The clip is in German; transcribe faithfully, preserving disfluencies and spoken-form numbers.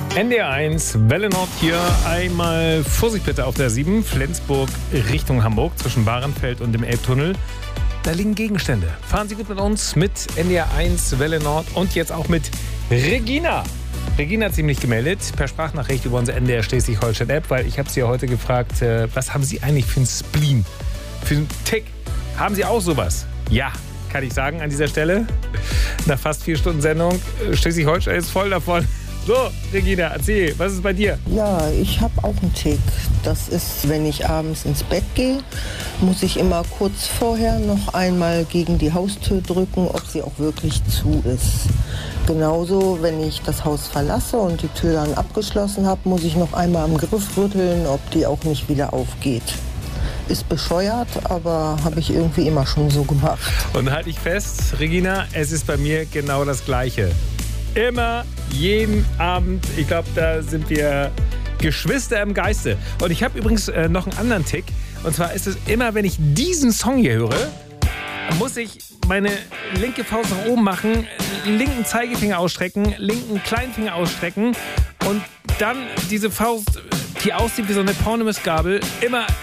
N D R eins, Welle Nord hier. Einmal Vorsicht bitte auf der sieben, Flensburg Richtung Hamburg, zwischen Bahrenfeld und dem Elbtunnel. Da liegen Gegenstände. Fahren Sie gut mit uns, mit N D R eins, Welle Nord und jetzt auch mit Regina. Regina hat sich nämlich gemeldet, per Sprachnachricht über unsere N D R Schleswig-Holstein-App, weil ich habe sie ja heute gefragt, äh, was haben Sie eigentlich für einen Spleen, für einen Tick? Haben Sie auch sowas? Ja, kann ich sagen an dieser Stelle. Nach fast vier Stunden Sendung, Schleswig-Holstein ist voll davon. So, Regina, erzähl, was ist bei dir? Ja, ich habe auch einen Tick. Das ist, wenn ich abends ins Bett gehe, muss ich immer kurz vorher noch einmal gegen die Haustür drücken, ob sie auch wirklich zu ist. Genauso, wenn ich das Haus verlasse und die Tür dann abgeschlossen habe, muss ich noch einmal am Griff rütteln, ob die auch nicht wieder aufgeht. Ist bescheuert, aber habe ich irgendwie immer schon so gemacht. Und halte ich fest, Regina, es ist bei mir genau das Gleiche. Immer, jeden Abend. Ich glaube, da sind wir Geschwister im Geiste. Und ich habe übrigens äh, noch einen anderen Tick. Und zwar ist es immer, wenn ich diesen Song hier höre, muss ich meine linke Faust nach oben machen, linken Zeigefinger ausstrecken, linken Kleinfinger ausstrecken und dann diese Faust, die aussieht wie so eine Pornomissgabel, immer